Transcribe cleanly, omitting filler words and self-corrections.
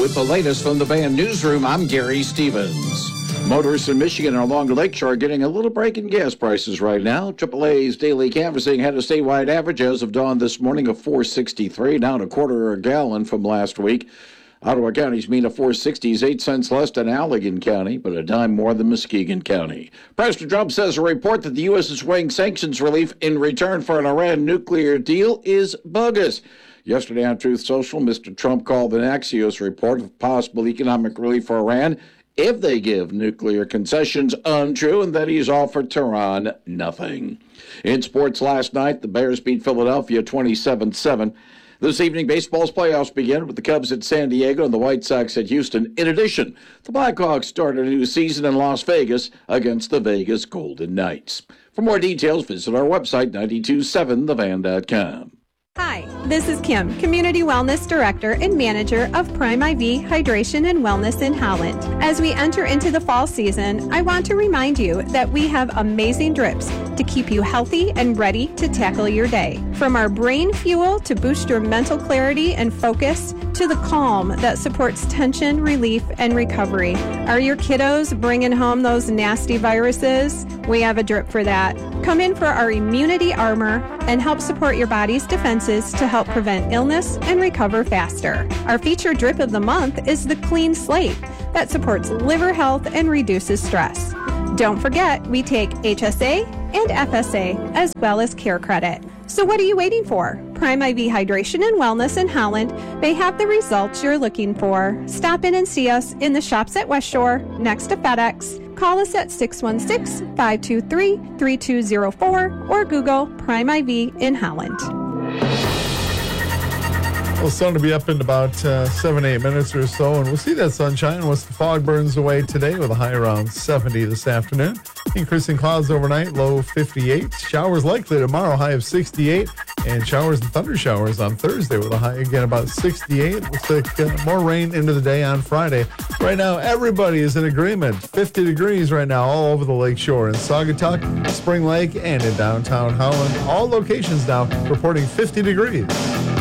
With the latest from the Van Newsroom, I'm Gary Stevens. Motorists in Michigan and along the lakeshore are getting a little break in gas prices right now. AAA's daily canvassing had a statewide average as of dawn this morning of $4.63, down a quarter a gallon from last week. Ottawa County's mean of $4.60 is 8 cents less than Allegan County, but a dime more than Muskegon County. President Trump says a report that the U.S. is weighing sanctions relief in return for an Iran nuclear deal is bogus. Yesterday on Truth Social, Mr. Trump called an Axios report of possible economic relief for Iran if they give nuclear concessions untrue, and that he's offered Tehran nothing. In sports last night, the Bears beat Philadelphia 27-7. This evening, baseball's playoffs begin with the Cubs at San Diego and the White Sox at Houston. In addition, the Blackhawks start a new season in Las Vegas against the Vegas Golden Knights. For more details, visit our website, 927thevan.com. Hi, this is Kim, Community Wellness Director and Manager of Prime IV Hydration and Wellness in Holland. As we enter into the fall season, I want to remind you that we have amazing drips to keep you healthy and ready to tackle your day. From our brain fuel to boost your mental clarity and focus, to the calm that supports tension relief and recovery. Are your kiddos bringing home those nasty viruses? We have a drip for that. Come in for our immunity armor and help support your body's defenses to help prevent illness and recover faster. Our featured drip of the month is the Clean Slate that supports liver health and reduces stress. Don't forget, we take HSA and FSA as well as Care Credit. So what are you waiting for? Prime IV Hydration and Wellness in Holland may have the results you're looking for. Stop in and see us in the shops at West Shore next to FedEx. Call us at 616-523-3204 or Google Prime IV in Holland. Well, sun will be up in about 7-8 minutes or so, and we'll see that sunshine once the fog burns away today with a high around 70 this afternoon. Increasing clouds overnight, low 58. Showers likely tomorrow, high of 68. And showers and thunder showers on Thursday with a high, again, about 68. Looks like more rain into the day on Friday. Right now, everybody is in agreement. 50 degrees right now all over the lake shore in Saugatuck, Spring Lake, and in downtown Holland. All locations now reporting 50 degrees.